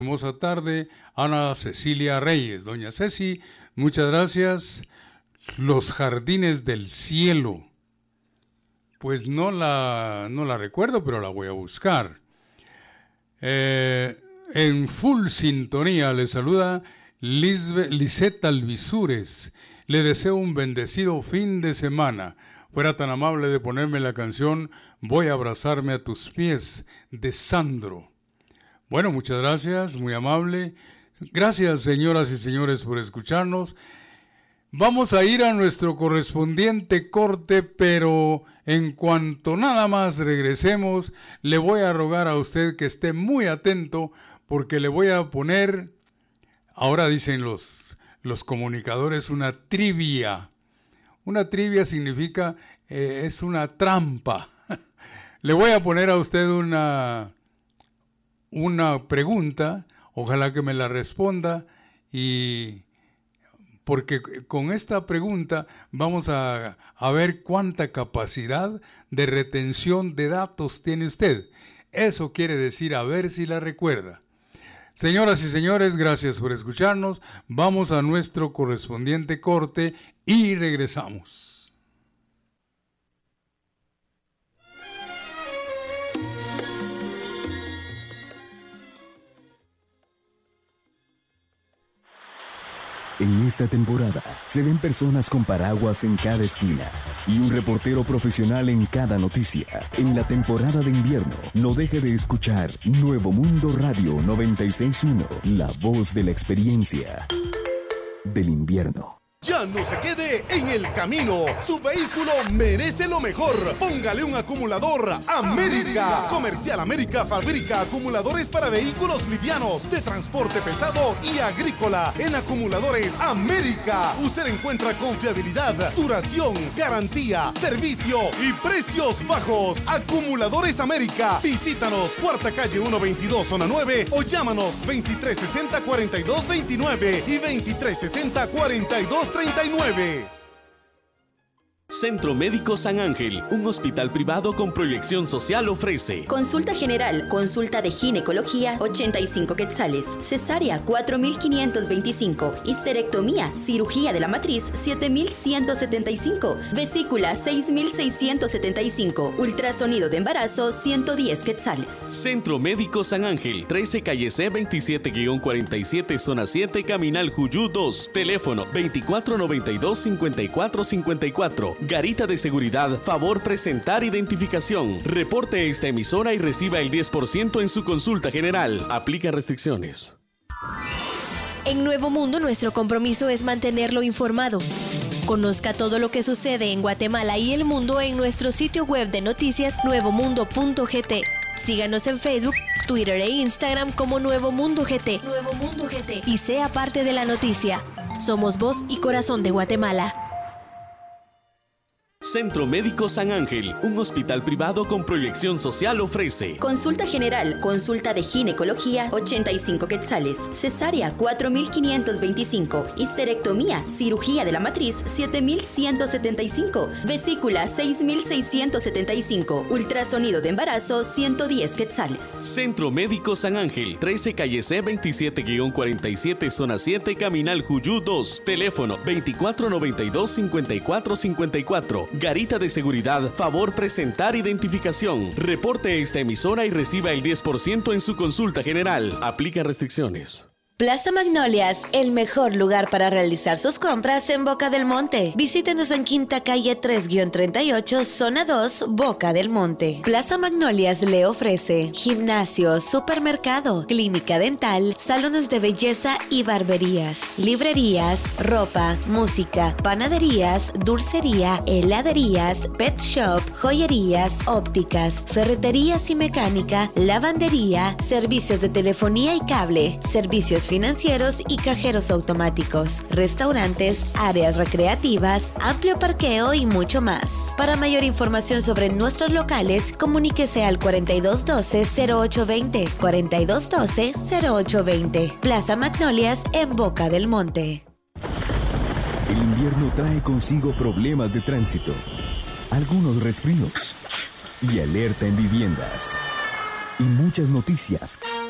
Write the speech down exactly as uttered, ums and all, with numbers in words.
Hermosa tarde, Ana Cecilia Reyes. Doña Ceci, muchas gracias. Los jardines del cielo. Pues no la, no la recuerdo, pero la voy a buscar. Eh, en full sintonía le saluda Lisbe, Liseta Alvisures. Le deseo un bendecido fin de semana. Fuera tan amable de ponerme la canción Voy a abrazarme a tus pies, de Sandro. Bueno, muchas gracias, muy amable. Gracias, señoras y señores, por escucharnos. Vamos a ir a nuestro correspondiente corte, pero en cuanto nada más regresemos, le voy a rogar a usted que esté muy atento, porque le voy a poner, ahora dicen los, los comunicadores, una trivia. Una trivia significa, eh, es una trampa. Le voy a poner a usted una... una pregunta, ojalá que me la responda, y porque con esta pregunta vamos a, a ver cuánta capacidad de retención de datos tiene usted. Eso quiere decir a ver si la recuerda. Señoras y señores, gracias por escucharnos. Vamos a nuestro correspondiente corte y regresamos. En esta temporada se ven personas con paraguas en cada esquina y un reportero profesional en cada noticia. En la temporada de invierno, no deje de escuchar Nuevo Mundo Radio noventa y seis punto uno, la voz de la experiencia del invierno. Ya no se quede en el camino. Su vehículo merece lo mejor. Póngale un acumulador América. Comercial América fabrica acumuladores para vehículos livianos, de transporte pesado y agrícola. En Acumuladores América usted encuentra confiabilidad, duración, garantía, servicio y precios bajos. Acumuladores América. Visítanos, Cuarta Calle ciento veintidós, Zona nueve, o llámanos veintitrés sesenta, cuarenta y dos veintinueve y veintitrés sesenta, cuarenta y dos treinta y nueve. Centro Médico San Ángel, un hospital privado con proyección social, ofrece consulta general, consulta de ginecología, ochenta y cinco quetzales, cesárea, cuatro mil quinientos veinticinco, histerectomía, cirugía de la matriz, siete mil ciento setenta y cinco, vesícula, seis mil seiscientos setenta y cinco, ultrasonido de embarazo, ciento diez quetzales. Centro Médico San Ángel, trece calle C veintisiete cuarenta y siete, zona siete, Caminal Juyú dos, teléfono veinticuatro noventa y dos, cincuenta y cuatro cincuenta y cuatro. Garita de seguridad, favor presentar identificación. Reporte esta emisora y reciba el diez por ciento en su consulta general. Aplica restricciones. En Nuevo Mundo, nuestro compromiso es mantenerlo informado. Conozca todo lo que sucede en Guatemala y el mundo en nuestro sitio web de noticias nuevo mundo punto g t. Síganos en Facebook, Twitter e Instagram como Nuevo Mundo G T. Nuevo Mundo G T. Y sea parte de la noticia. Somos voz y corazón de Guatemala. Centro Médico San Ángel, un hospital privado con proyección social, ofrece consulta general, consulta de ginecología, ochenta y cinco quetzales, cesárea, cuatro mil quinientos veinticinco, histerectomía, cirugía de la matriz, siete mil ciento setenta y cinco, vesícula, seis mil seiscientos setenta y cinco, ultrasonido de embarazo, ciento diez quetzales. Centro Médico San Ángel, trece calle C veintisiete cuarenta y siete, zona siete, Caminal Juyú dos, teléfono veinticuatro noventa y dos, cincuenta y cuatro cincuenta y cuatro. Garita de seguridad, favor presentar identificación. Reporte esta emisora y reciba el diez por ciento en su consulta general. Aplica restricciones. Plaza Magnolias, el mejor lugar para realizar sus compras en Boca del Monte. Visítenos en Quinta Calle tres treinta y ocho, Zona dos, Boca del Monte. Plaza Magnolias le ofrece gimnasio, supermercado, clínica dental, salones de belleza y barberías, librerías, ropa, música, panaderías, dulcería, heladerías, pet shop, joyerías, ópticas, ferreterías y mecánica, lavandería, servicios de telefonía y cable, servicios financieros y cajeros automáticos, restaurantes, áreas recreativas, amplio parqueo y mucho más. Para mayor información sobre nuestros locales, comuníquese al cuarenta y dos doce, cero ocho veinte, cuarenta y dos doce, cero ocho veinte. Plaza Magnolias en Boca del Monte. El invierno trae consigo problemas de tránsito, algunos resfríos y alerta en viviendas y muchas noticias